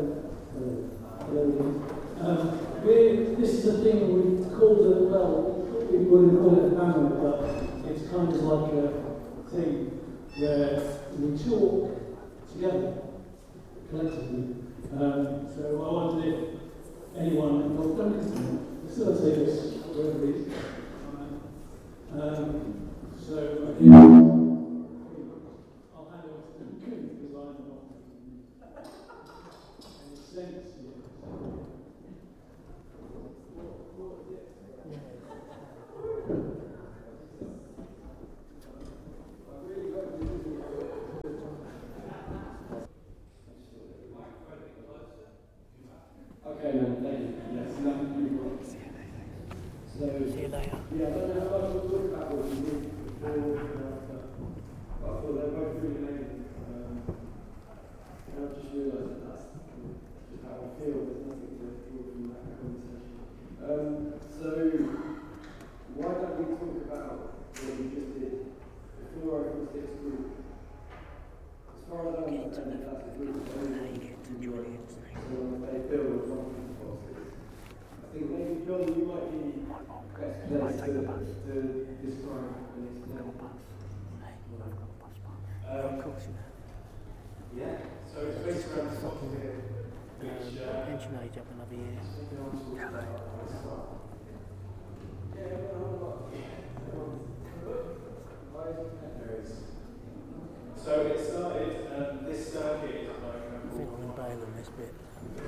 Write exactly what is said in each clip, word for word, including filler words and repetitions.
Um, we, this is a thing we call it, well, we wouldn't call it a panel, but it's kind of like a thing where we talk together, collectively. Um, so I wondered if anyone involved, don't facilitate this, whatever it is. Um, so I can. I'll hand over to Duncan because I'm not in a sense yet. Okay, man, thank you. Yes, nothing you so, see you later. Yeah, I don't know how much we'll talk about what we did before and after. But I thought they were both really amazing. Um, and I just realised that that's just how I feel. There's nothing to draw from that conversation. Um, so, why don't we talk about what we just did before our sixth group? As far as I'm concerned, that's a group of only enjoy it. So they build one boxes. I think maybe John, you might be best placed to, to describe and explain. Um, of course, yeah. So it's based around this box here, which uh, pension age up another year. Yeah, so it started, um, this circuit is like I think I'm going to bail on this bit.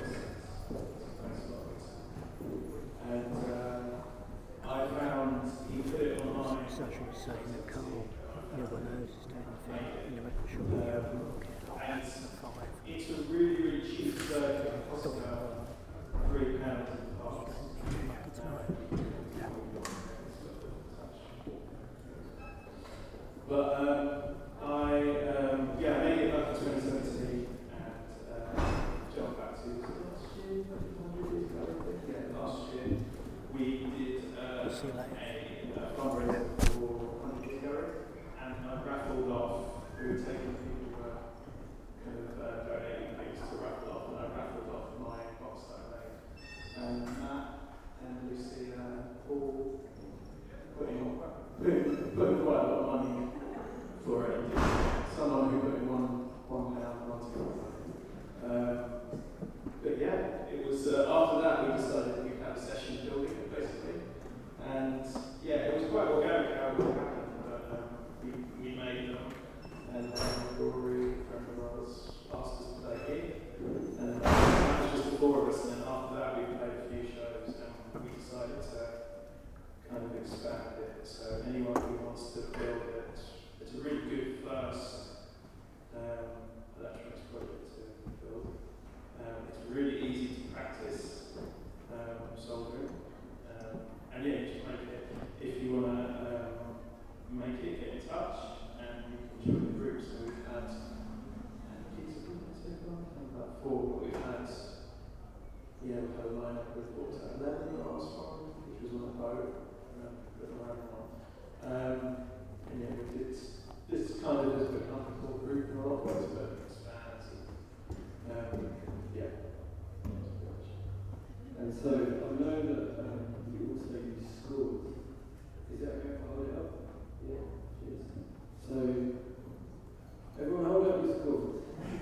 And uh, I found he put it online. Such was saying that Carl never knows is doing anything in the record shop in the open market. And it's a really, really cheap circuit. It costs about three pounds in parts. But um, I, um, yeah, I made it back in twenty seventeen and uh, jumped back to last year, yeah, last year. We did uh, a, a fundraiser for one hundred Years Ago, and I raffled off, we were taking people who were kind of uh, donating things to raffle off, and I raffled off my box that I made. And Matt and Lucy and Paul putting, putting, putting quite a lot of money for it. Someone who put in one, one pound, one two. Um, but yeah, it was uh, after that we decided we'd have a session building it basically, and yeah, it was quite organic how it all happened. But um, we, we made them, and then Rory, a friend of ours, asked us to play here, and uh, it was just the four of us. And then after that we played a few shows, and we decided to kind of expand it. So anyone who wants to build it. It's a really good first um, electronics project to build. Um, it's really easy to practice um, soldering. Um, and yeah, just make it. If you want to um, make it, get in touch and you can join the group. So we've had, about four, but we've had, yeah, we've had a lineup with Water eleven last one, which was on a boat, um, but around one. Um, and yeah, we did. This kind of has become a core group in a lot of ways, but it expands. Um, yeah. And so I know that um, you also use scores. Is that okay if I hold it up? Yeah, cheers. So, everyone hold up your scores.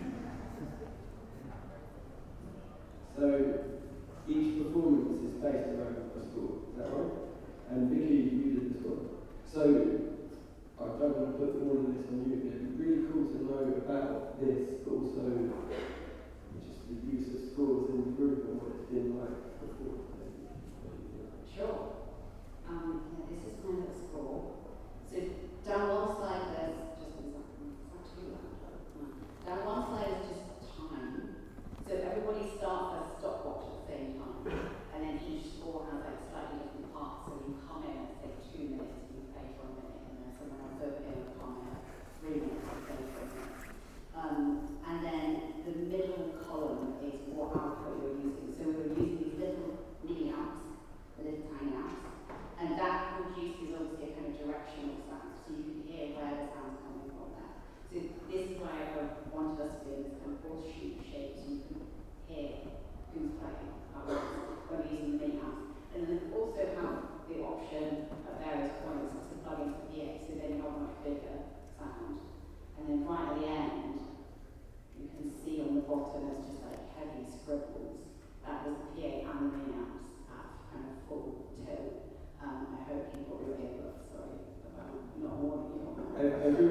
So, each performance is based around a score, is that right? And Vicky, you did this one. So, I don't want to put more of this on you, but it'd be really cool to know about this, but also just the use of scores in the group and what it's been like before. Sure. Um, yeah, this is my little score. So down one slide there's just one second. It's not too loud. Down one slide is just time. So everybody starts a stopwatch at the same time, and then each score has like slightly different parts. So you come in and say two minutes, you play for a minute. Someone else over here will come in three minutes to play for a minute. Um, and then the middle column is what output you're using. So we're using these little mini amps, the little tiny amps, and that produces obviously a kind of directional sound, so you can hear where the sound's coming from there. So this is why I wanted us to do this kind of horseshoe shape, so you can hear put your earbuds, sorry, about not warning you. E- Every